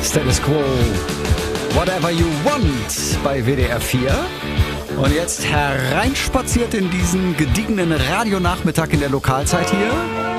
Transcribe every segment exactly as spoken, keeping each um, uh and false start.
Status Quo, Whatever You Want bei W D R vier. Und jetzt hereinspaziert in diesen gediegenen Radionachmittag in der Lokalzeit hier.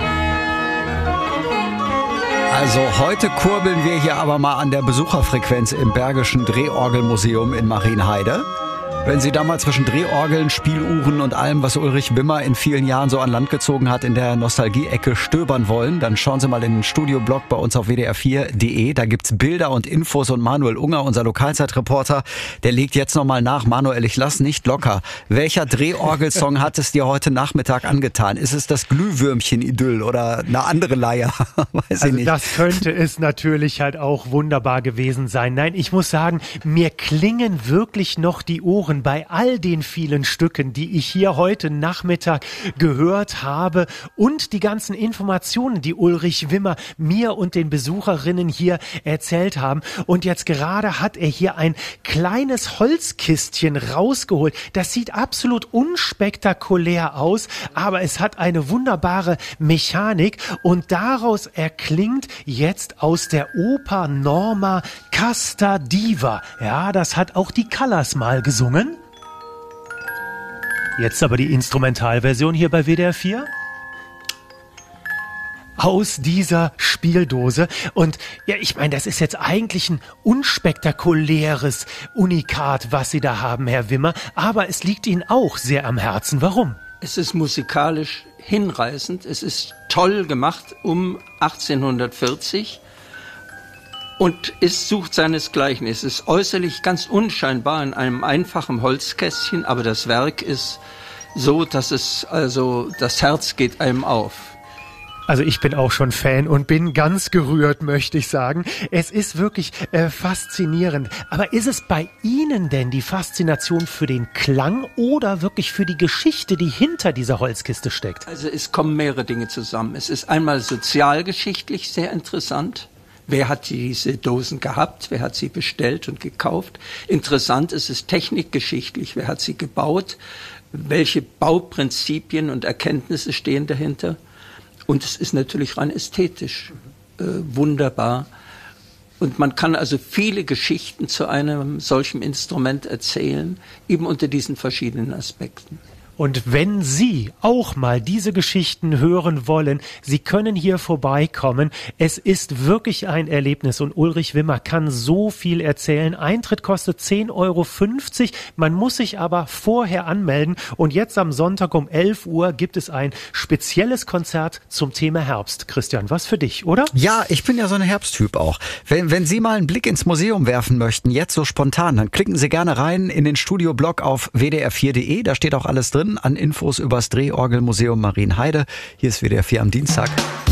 Also heute kurbeln wir hier aber mal an der Besucherfrequenz im Bergischen Drehorgelmuseum in Marienheide. Wenn Sie da mal zwischen Drehorgeln, Spieluhren und allem, was Ulrich Wimmer in vielen Jahren so an Land gezogen hat, in der Nostalgie-Ecke stöbern wollen, dann schauen Sie mal in den Studioblog bei uns auf w d r vier punkt d e. Da gibt's Bilder und Infos und Manuel Unger, unser Lokalzeitreporter, der legt jetzt nochmal nach. Manuel, ich lass nicht locker. Welcher Drehorgelsong hat es dir heute Nachmittag angetan? Ist es das Glühwürmchen-Idyll oder eine andere Leier? Weiß also ich nicht. Das könnte es natürlich halt auch wunderbar gewesen sein. Nein, ich muss sagen, mir klingen wirklich noch die Ohren bei all den vielen Stücken, die ich hier heute Nachmittag gehört habe und die ganzen Informationen, die Ulrich Wimmer mir und den Besucherinnen hier erzählt haben. Und jetzt gerade hat er hier ein kleines Holzkistchen rausgeholt. Das sieht absolut unspektakulär aus, aber es hat eine wunderbare Mechanik und daraus erklingt jetzt aus der Oper Norma Casta Diva. Ja, das hat auch die Callas mal gesungen. Jetzt aber die Instrumentalversion hier bei W D R vier. Aus dieser Spieldose. Und ja, ich meine, das ist jetzt eigentlich ein unspektakuläres Unikat, was Sie da haben, Herr Wimmer. Aber es liegt Ihnen auch sehr am Herzen. Warum? Es ist musikalisch hinreißend. Es ist toll gemacht um achtzehnhundertvierzig. Und es sucht seinesgleichen. Es ist äußerlich ganz unscheinbar in einem einfachen Holzkästchen, aber das Werk ist so, dass es, also, das Herz geht einem auf. Also ich bin auch schon Fan und bin ganz gerührt, möchte ich sagen. Es ist wirklich äh, faszinierend. Aber ist es bei Ihnen denn die Faszination für den Klang oder wirklich für die Geschichte, die hinter dieser Holzkiste steckt? Also es kommen mehrere Dinge zusammen. Es ist einmal sozialgeschichtlich sehr interessant. Wer hat diese Dosen gehabt? Wer hat sie bestellt und gekauft? Interessant ist es technikgeschichtlich. Wer hat sie gebaut? Welche Bauprinzipien und Erkenntnisse stehen dahinter? Und es ist natürlich rein ästhetisch äh, wunderbar. Und man kann also viele Geschichten zu einem solchen Instrument erzählen, eben unter diesen verschiedenen Aspekten. Und wenn Sie auch mal diese Geschichten hören wollen, Sie können hier vorbeikommen. Es ist wirklich ein Erlebnis und Ulrich Wimmer kann so viel erzählen. Eintritt kostet zehn Euro fünfzig. Man muss sich aber vorher anmelden. Und jetzt am Sonntag um elf Uhr gibt es ein spezielles Konzert zum Thema Herbst. Christian, was für dich, oder? Ja, ich bin ja so ein Herbsttyp auch. Wenn, wenn Sie mal einen Blick ins Museum werfen möchten, jetzt so spontan, dann klicken Sie gerne rein in den Studioblog auf w d r vier punkt d e. Da steht auch alles drin an Infos übers Drehorgelmuseum Marienheide. Hier ist W D R vier am Dienstag.